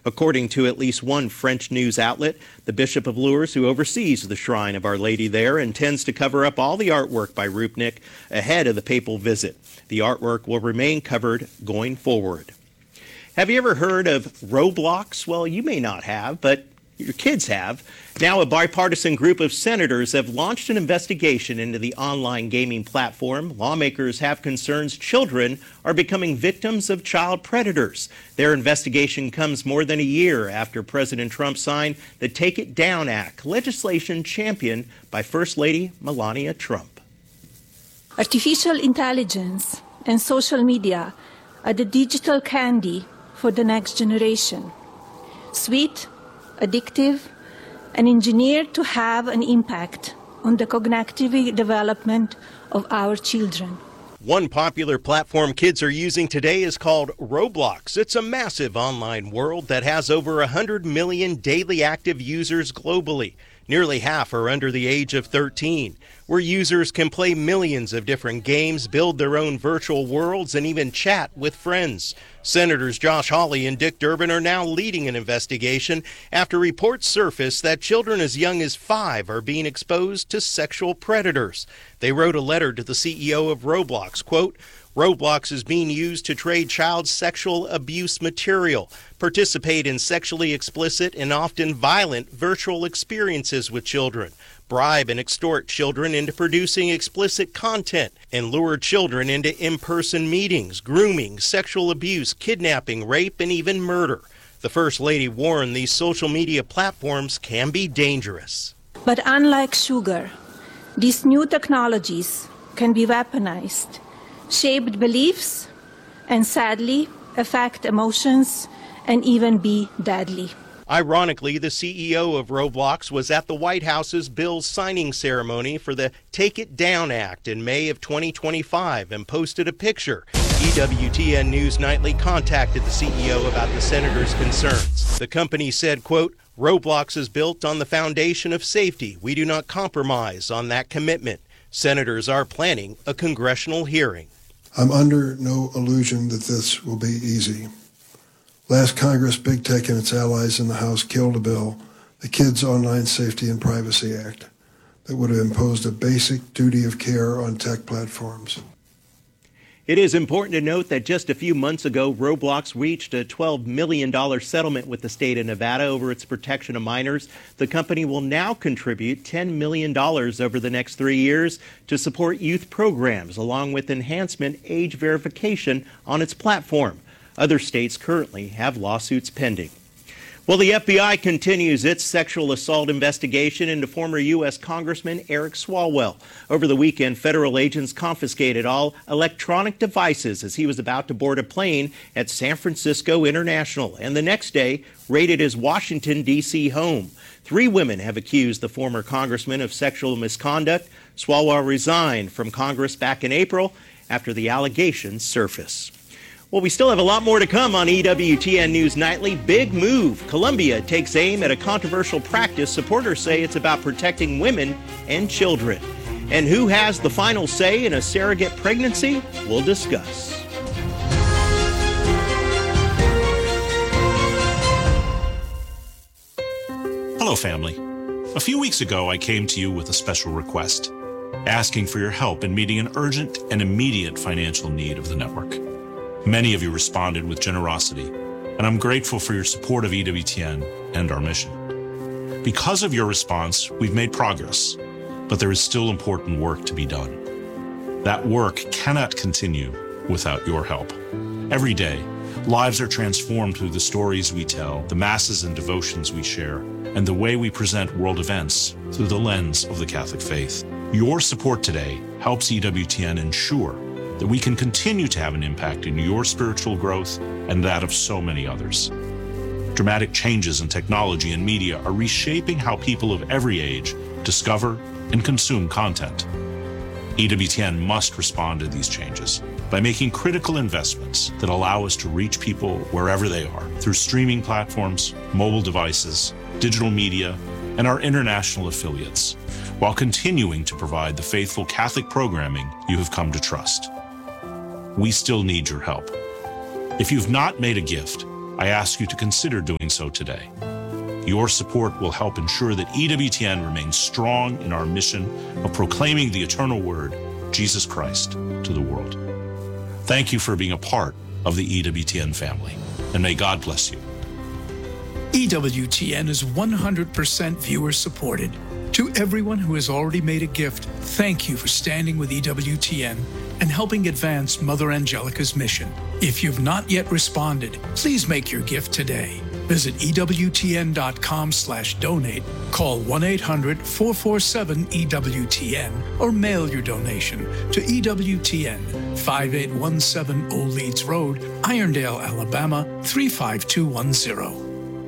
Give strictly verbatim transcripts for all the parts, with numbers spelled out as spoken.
According to at least one French news outlet, the Bishop of Lourdes, who oversees the shrine of Our Lady there, intends to cover up all the artwork by Rupnik ahead of the papal visit. The artwork will remain covered going forward. Have you ever heard of Roblox? Well, you may not have, but your kids have. Now a bipartisan group of senators have launched an investigation into the online gaming platform. Lawmakers have concerns children are becoming victims of child predators. Their investigation comes more than a year after President Trump signed the Take It Down Act, legislation championed by First Lady Melania Trump. Artificial intelligence and social media are the digital candy for the next generation. Sweet, addictive, and engineered to have an impact on the cognitive development of our children. One popular platform kids are using today is called Roblox. It's a massive online world that has over one hundred million daily active users globally. Nearly half are under the age of thirteen, where users can play millions of different games, build their own virtual worlds, and even chat with friends. Senators Josh Hawley and Dick Durbin are now leading an investigation after reports surfaced that children as young as five are being exposed to sexual predators. They wrote a letter to the C E O of Roblox, quote, Roblox is being used to trade child sexual abuse material, participate in sexually explicit and often violent virtual experiences with children, bribe and extort children into producing explicit content, and lure children into in-person meetings, grooming, sexual abuse, kidnapping, rape, and even murder. The First Lady warned these social media platforms can be dangerous. But unlike sugar, these new technologies can be weaponized, shape beliefs, and sadly affect emotions and even be deadly. Ironically, the C E O of Roblox was at the White House's bill signing ceremony for the Take It Down Act in May of twenty twenty-five and posted a picture. E W T N News Nightly contacted the C E O about the senator's concerns. The company said, quote, Roblox is built on the foundation of safety. We do not compromise on that commitment. Senators are planning a congressional hearing. I'm under no illusion that this will be easy. Last Congress, Big Tech and its allies in the House killed a bill, the Kids Online Safety and Privacy Act, that would have imposed a basic duty of care on tech platforms. It is important to note that just a few months ago, Roblox reached a twelve million dollars settlement with the state of Nevada over its protection of minors. The company will now contribute ten million dollars over the next three years to support youth programs, along with enhancement age verification on its platform. Other states currently have lawsuits pending. Well, the F B I continues its sexual assault investigation into former U S Congressman Eric Swalwell. Over the weekend, federal agents confiscated all electronic devices as he was about to board a plane at San Francisco International, and the next day raided his Washington, D C home. Three women have accused the former congressman of sexual misconduct. Swalwell resigned from Congress back in April after the allegations surfaced. Well, we still have a lot more to come on E W T N News Nightly. Big move. Colombia takes aim at a controversial practice. Supporters say it's about protecting women and children. And who has the final say in a surrogate pregnancy? We'll discuss. Hello, family. A few weeks ago, I came to you with a special request, asking for your help in meeting an urgent and immediate financial need of the network. Many of you responded with generosity, and I'm grateful for your support of E W T N and our mission. Because of your response, we've made progress, but there is still important work to be done. That work cannot continue without your help. Every day, lives are transformed through the stories we tell, the masses and devotions we share, and the way we present world events through the lens of the Catholic faith. Your support today helps E W T N ensure that we can continue to have an impact in your spiritual growth and that of so many others. Dramatic changes in technology and media are reshaping how people of every age discover and consume content. E W T N must respond to these changes by making critical investments that allow us to reach people wherever they are through streaming platforms, mobile devices, digital media, and our international affiliates, while continuing to provide the faithful Catholic programming you have come to trust. We still need your help. If you've not made a gift, I ask you to consider doing so today. Your support will help ensure that E W T N remains strong in our mission of proclaiming the eternal word, Jesus Christ, to the world. Thank you for being a part of the E W T N family, and may God bless you. E W T N is one hundred percent viewer supported. To everyone who has already made a gift, thank you for standing with E W T N and helping advance Mother Angelica's mission. If you've not yet responded, please make your gift today. Visit E W T N dot com slash donate, call one eight hundred, four four seven, E W T N, or mail your donation to E W T N, five eight one seven Old Leeds Road, Irondale, Alabama, three five two one zero.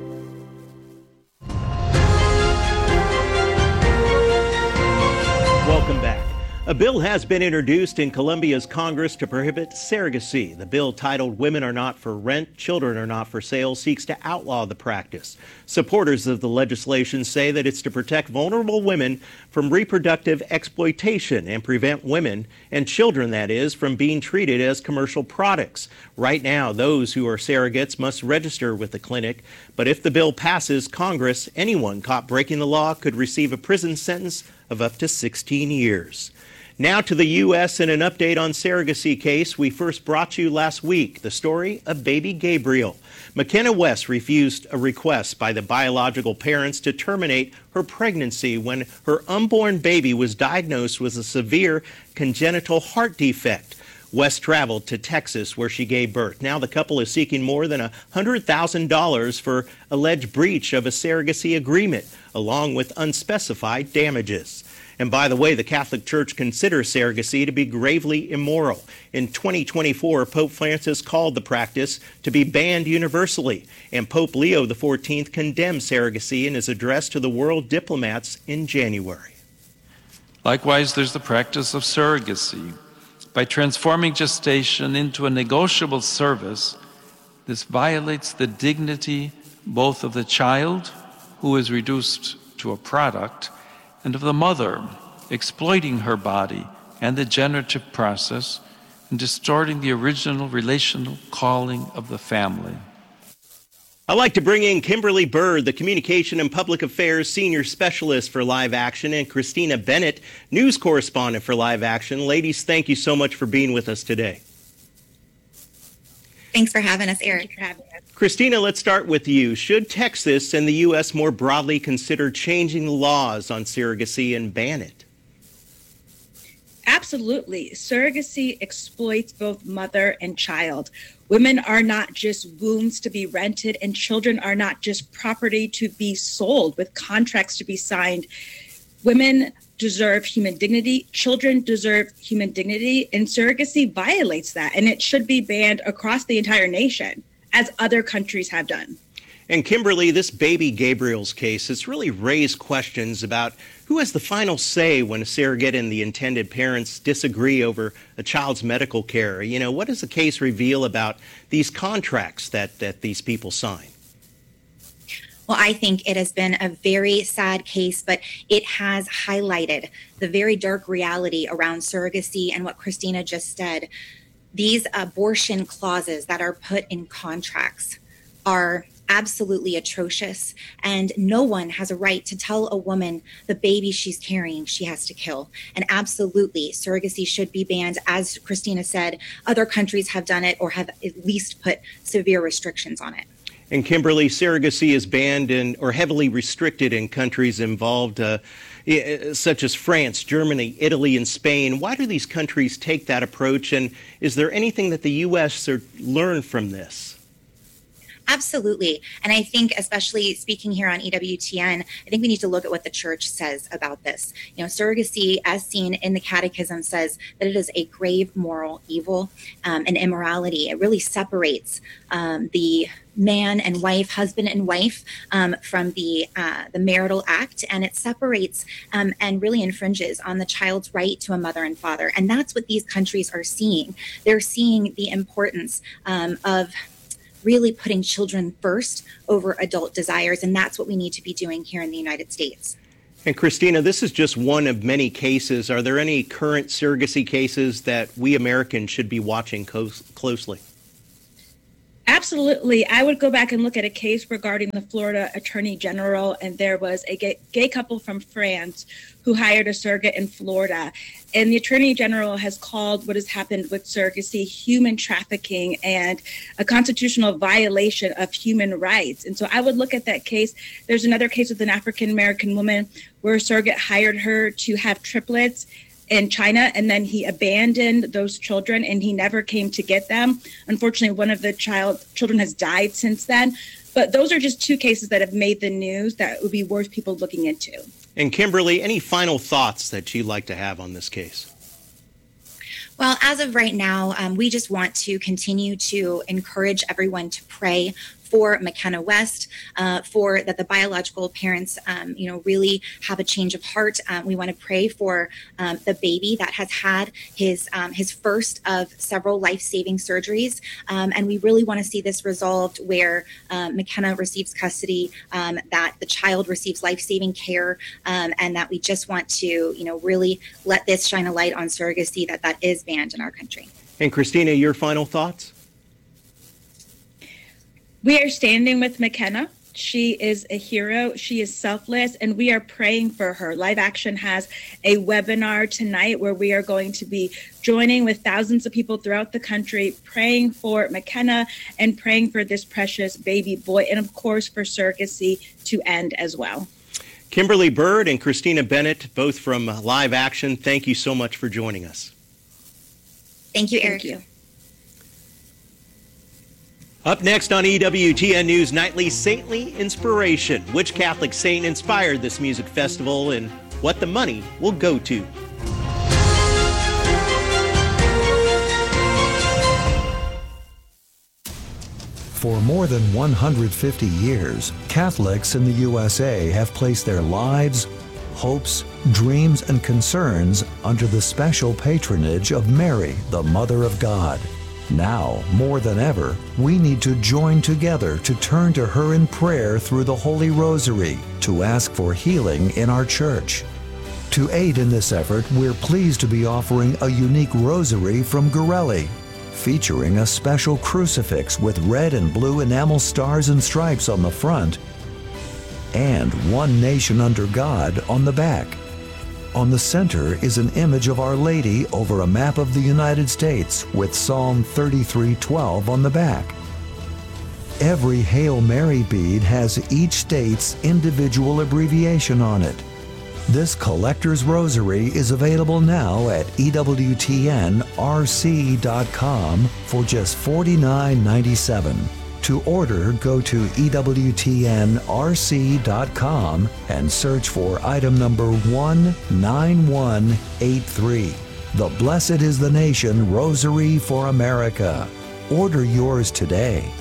Welcome back. A bill has been introduced in Colombia's Congress to prohibit surrogacy. The bill, titled Women Are Not for Rent, Children Are Not for Sale, seeks to outlaw the practice. Supporters of the legislation say that it's to protect vulnerable women from reproductive exploitation and prevent women, and children that is, from being treated as commercial products. Right now, those who are surrogates must register with the clinic, but if the bill passes Congress, anyone caught breaking the law could receive a prison sentence of up to sixteen years. Now to the U S and an update on surrogacy case we first brought you last week, the story of baby Gabriel. McKenna West refused a request by the biological parents to terminate her pregnancy when her unborn baby was diagnosed with a severe congenital heart defect. West traveled to Texas where she gave birth. Now the couple is seeking more than one hundred thousand dollars for alleged breach of a surrogacy agreement, along with unspecified damages. And by the way, the Catholic Church considers surrogacy to be gravely immoral. In twenty twenty-four, Pope Francis called the practice to be banned universally, and Pope Leo the fourteenth condemned surrogacy in his address to the world diplomats in January. Likewise, there's the practice of surrogacy. By transforming gestation into a negotiable service, this violates the dignity both of the child, who is reduced to a product, and of the mother, exploiting her body and the generative process and distorting the original relational calling of the family. I'd like to bring in Kimberly Bird, the Communication and Public Affairs Senior Specialist for Live Action, and Christina Bennett, News Correspondent for Live Action. Ladies, thank you so much for being with us today. Thanks for having us, Eric. For having us. Christina, let's start with you. Should Texas and the U S more broadly consider changing the laws on surrogacy and ban it? Absolutely. Surrogacy exploits both mother and child. Women are not just wombs to be rented, and children are not just property to be sold with contracts to be signed. Women deserve human dignity. Children deserve human dignity, and surrogacy violates that, and it should be banned across the entire nation, as other countries have done. And Kimberly, this baby Gabriel's case has really raised questions about who has the final say when a surrogate and the intended parents disagree over a child's medical care. You know, what does the case reveal about these contracts that, that these people sign? Well, I think it has been a very sad case, but it has highlighted the very dark reality around surrogacy and what Christina just said. These abortion clauses that are put in contracts are absolutely atrocious, and no one has a right to tell a woman the baby she's carrying she has to kill. And absolutely, surrogacy should be banned. As Christina said, other countries have done it or have at least put severe restrictions on it. And Kimberly, surrogacy is banned in, or heavily restricted in countries involved, uh, such as France, Germany, Italy, and Spain. Why do these countries take that approach? And is there anything that the U S learned from this? Absolutely. And I think, especially speaking here on E W T N, I think we need to look at what the church says about this. You know, surrogacy, as seen in the catechism, says that it is a grave moral evil um, and immorality. It really separates um, the man and wife, husband and wife, um, from the uh, the marital act, and it separates um, and really infringes on the child's right to a mother and father. And that's what these countries are seeing. They're seeing the importance um, of really putting children first over adult desires, and that's what we need to be doing here in the United States. And Christina, this is just one of many cases. Are there any current surrogacy cases that we Americans should be watching co- closely? Absolutely. I would go back and look at a case regarding the Florida Attorney General, and there was a gay, gay couple from France who hired a surrogate in Florida. And the Attorney General has called what has happened with surrogacy human trafficking and a constitutional violation of human rights. And so I would look at that case. There's another case with an African-American woman where a surrogate hired her to have triplets in China, and then he abandoned those children and he never came to get them. Unfortunately, one of the child children has died since then. But those are just two cases that have made the news that would be worth people looking into. And Kimberly, any final thoughts that you'd like to have on this case? Well, as of right now, um, we just want to continue to encourage everyone to pray for McKenna West, uh, for that the biological parents, um, you know, really have a change of heart. Um, we want to pray for um, the baby that has had his um, his first of several life-saving surgeries, um, and we really want to see this resolved where um, McKenna receives custody, um, that the child receives life-saving care, um, and that we just want to, you know, really let this shine a light on surrogacy, that that is banned in our country. And Christina, your final thoughts? We are standing with McKenna. She is a hero. She is selfless, and we are praying for her. Live Action has a webinar tonight where we are going to be joining with thousands of people throughout the country, praying for McKenna and praying for this precious baby boy, and of course for surrogacy to end as well. Kimberly Bird and Christina Bennett, both from Live Action, thank you so much for joining us. Thank you, Eric. Thank you. Up next on E W T N News Nightly, Saintly Inspiration. Which Catholic saint inspired this music festival and what the money will go to? For more than one hundred fifty years, Catholics in the U S A have placed their lives, hopes, dreams, and concerns under the special patronage of Mary, the Mother of God. Now, more than ever, we need to join together to turn to her in prayer through the Holy Rosary to ask for healing in our church. To aid in this effort, we're pleased to be offering a unique rosary from Gorelli, featuring a special crucifix with red and blue enamel stars and stripes on the front, and One Nation Under God on the back. On the center is an image of Our Lady over a map of the United States with Psalm thirty-three twelve on the back. Every Hail Mary bead has each state's individual abbreviation on it. This collector's rosary is available now at E W T N R C dot com for just forty-nine ninety-seven. To order, go to E W T N R C dot com and search for item number one nine one eight three. The Blessed is the Nation Rosary for America. Order yours today.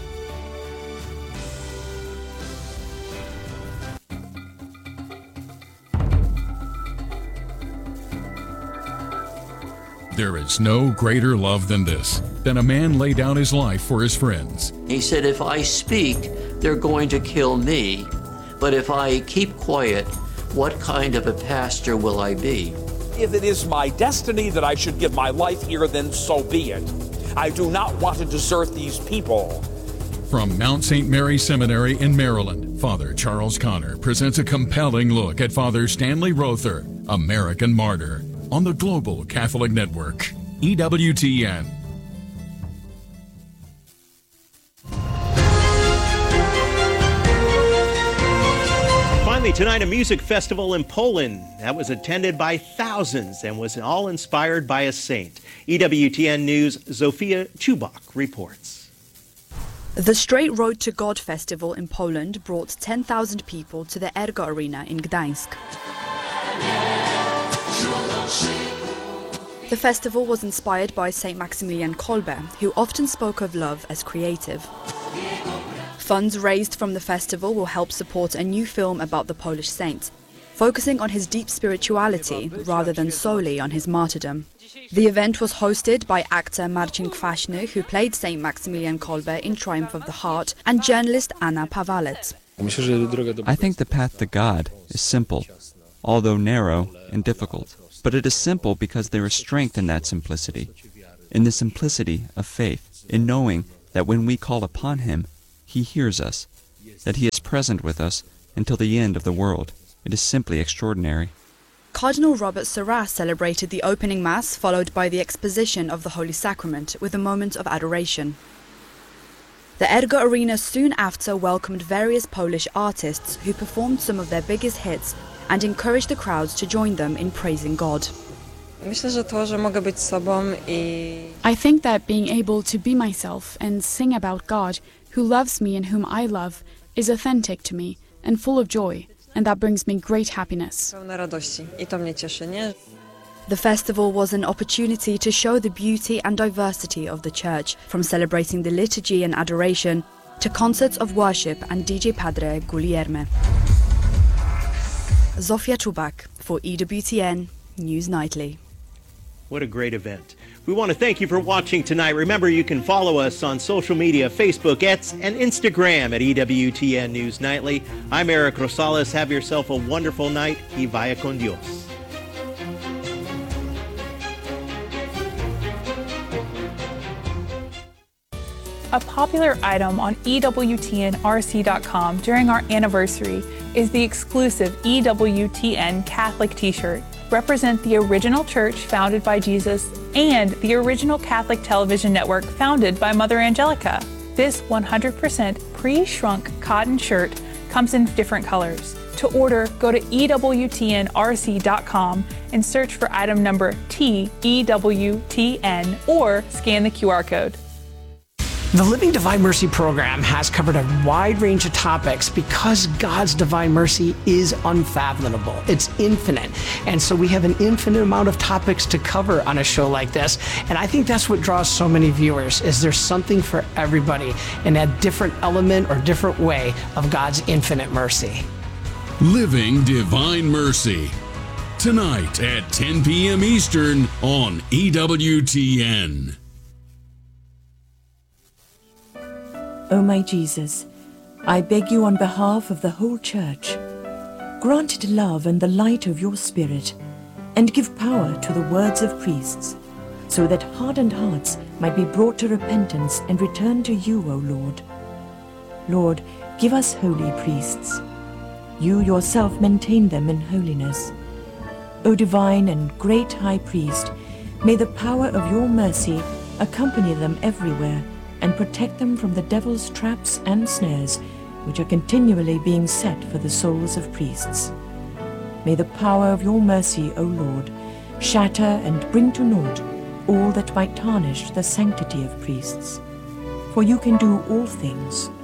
There is no greater love than this, than a man lay down his life for his friends. He said, if I speak, they're going to kill me. But if I keep quiet, what kind of a pastor will I be? If it is my destiny that I should give my life here, then so be it. I do not want to desert these people. From Mount Saint Mary Seminary in Maryland, Father Charles Connor presents a compelling look at Father Stanley Rother, American Martyr, on the Global Catholic Network, E W T N. Finally tonight, a music festival in Poland that was attended by thousands and was all inspired by a saint. E W T N News' Zofia Chubak reports. The Straight Road to God Festival in Poland brought ten thousand people to the Ergo Arena in Gdańsk. The festival was inspired by Saint Maximilian Kolbe, who often spoke of love as creative. Funds raised from the festival will help support a new film about the Polish saint, focusing on his deep spirituality rather than solely on his martyrdom. The event was hosted by actor Marcin Kwaśny, who played Saint Maximilian Kolbe in Triumph of the Heart, and journalist Anna Pawalec. I think the path to God is simple, although narrow and difficult. But it is simple because there is strength in that simplicity, in the simplicity of faith, in knowing that when we call upon Him, He hears us, that He is present with us until the end of the world. It is simply extraordinary. Cardinal Robert Sarra celebrated the opening Mass, followed by the exposition of the Holy Sacrament with a moment of adoration. The Edgar Arena soon after welcomed various Polish artists who performed some of their biggest hits and encouraged the crowds to join them in praising God. I think that being able to be myself and sing about God, who loves me and whom I love, is authentic to me and full of joy, and that brings me great happiness. The festival was an opportunity to show the beauty and diversity of the Church, from celebrating the liturgy and adoration to concerts of worship and D J Padre Guilherme. Zofia Czubak for E W T N News Nightly. What a great event. We want to thank you for watching tonight. Remember, you can follow us on social media, Facebook, X, and Instagram at E W T N News Nightly. I'm Eric Rosales. Have yourself a wonderful night. Y vaya con Dios. A popular item on E W T N R C dot com during our anniversary is the exclusive E W T N Catholic t-shirt. Represent the original church founded by Jesus and the original Catholic television network founded by Mother Angelica. This one hundred percent pre-shrunk cotton shirt comes in different colors. To order, go to E W T N R C dot com and search for item number T E W T N or scan the Q R code. The Living Divine Mercy program has covered a wide range of topics because God's divine mercy is unfathomable. It's infinite. And so we have an infinite amount of topics to cover on a show like this. And I think that's what draws so many viewers, is there's something for everybody in a different element or different way of God's infinite mercy. Living Divine Mercy. Tonight at ten p.m. Eastern on E W T N. O my Jesus, I beg you on behalf of the whole Church, grant it love and the light of your Spirit, and give power to the words of priests, so that hardened hearts might be brought to repentance and return to you, O Lord. Lord, give us holy priests. You yourself maintain them in holiness. O divine and great High Priest, may the power of your mercy accompany them everywhere, and protect them from the devil's traps and snares, which are continually being set for the souls of priests. May the power of your mercy, O Lord, shatter and bring to naught all that might tarnish the sanctity of priests. For you can do all things,